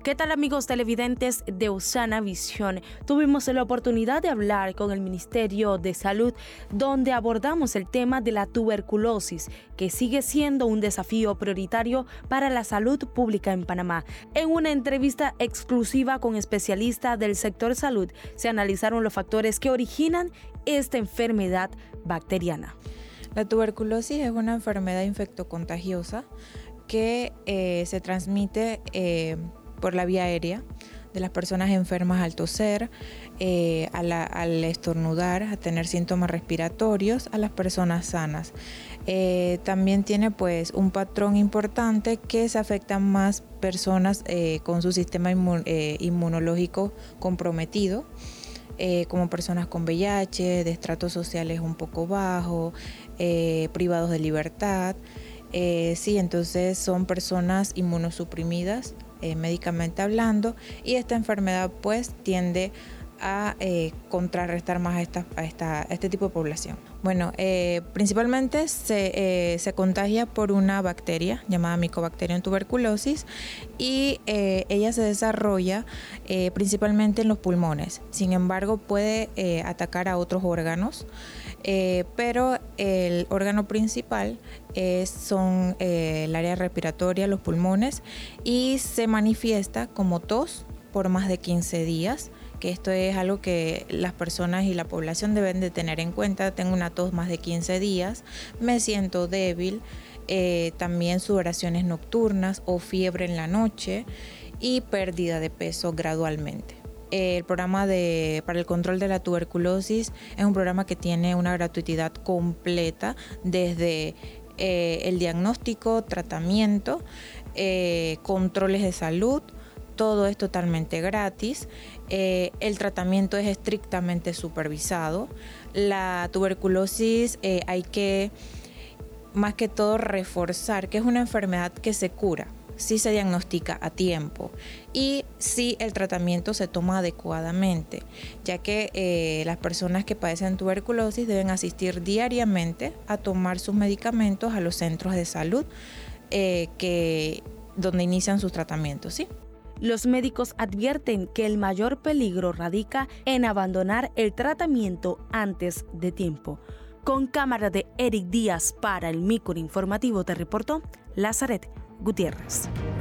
¿Qué tal, amigos televidentes de Usana Visión? Tuvimos la oportunidad de hablar con el Ministerio de Salud, donde abordamos el tema de la tuberculosis, que sigue siendo un desafío prioritario para la salud pública en Panamá. En una entrevista exclusiva con especialistas del sector salud, se analizaron los factores que originan esta enfermedad bacteriana. La tuberculosis es una enfermedad infectocontagiosa que se transmite por la vía aérea de las personas enfermas al toser, al estornudar, a tener síntomas respiratorios, a las personas sanas. También tiene pues un patrón importante que se afectan más personas con su sistema inmunológico comprometido, como personas con VIH, de estratos sociales un poco bajos, privados de libertad. Sí, entonces son personas inmunosuprimidas, médicamente hablando, y esta enfermedad pues tiende a contrarrestar más a este tipo de población. Bueno, principalmente se contagia por una bacteria llamada Mycobacterium tuberculosis y ella se desarrolla principalmente en los pulmones. Sin embargo, puede atacar a otros órganos, pero el órgano principal son el área respiratoria, los pulmones, y se manifiesta como tos por más de 15 días, que esto es algo que las personas y la población deben de tener en cuenta. Tengo una tos más de 15 días, me siento débil, también sudoraciones nocturnas o fiebre en la noche y pérdida de peso gradualmente. El programa para el control de la tuberculosis es un programa que tiene una gratuidad completa desde el diagnóstico, tratamiento, controles de salud. Todo es totalmente gratis. El tratamiento es estrictamente supervisado. La tuberculosis hay que, más que todo, reforzar que es una enfermedad que se cura si se diagnostica a tiempo y si el tratamiento se toma adecuadamente, ya que las personas que padecen tuberculosis deben asistir diariamente a tomar sus medicamentos a los centros de salud donde inician sus tratamientos, ¿sí? Los médicos advierten que el mayor peligro radica en abandonar el tratamiento antes de tiempo. Con cámara de Eric Díaz para el Micro Informativo te reportó Lazaret Gutiérrez.